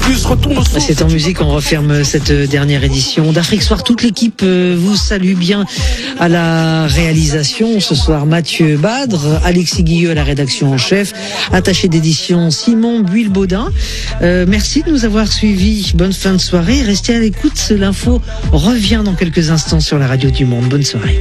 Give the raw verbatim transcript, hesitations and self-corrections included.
Plus retourne au son. C'est en musique, on referme cette dernière édition d'Afrique Soir. Toute l'équipe vous salue bien à la réalisation. Ce soir, Mathieu Badre, Alexis Guilleux à la rédaction en chef, attaché d'édition Simon Buil-Baudin. Euh, merci de nous avoir suivis. Bonne fin de soirée. Restez à l'écoute. L'info revient dans quelques instants sur la radio du Monde. Bonne soirée.